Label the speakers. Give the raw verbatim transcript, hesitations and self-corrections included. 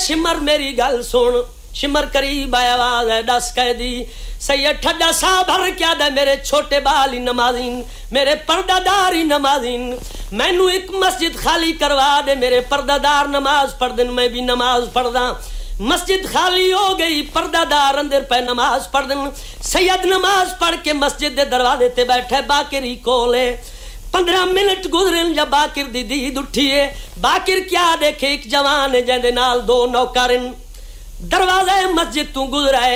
Speaker 1: shimmer मेरी गल सुन shimmer करीब आया आवाज है दस कह दी सैयद ठड्डा साहब हर क्या दे मेरे छोटे बाली नमाजीन मेरे पर्दादारी नमाजीन मैनू एक मस्जिद खाली करवा दे मेरे पर्दादार नमाज पढ़ दिन मैं भी नमाज पढ़दा मस्जिद खाली हो गई पर्दादार अंदर पे नमाज पढ़ दिन सैयद नमाज पढ़ के मस्जिद दे दरवाजे ते बैठे बाकिरी कोले पंद्रह मिनट गुजरे जब बाकिर दी दीद उठिए बाकिर क्या देखे एक जवान है जेंदे नाल दो नौकर दरवाजे मस्जिद तू गुजरा है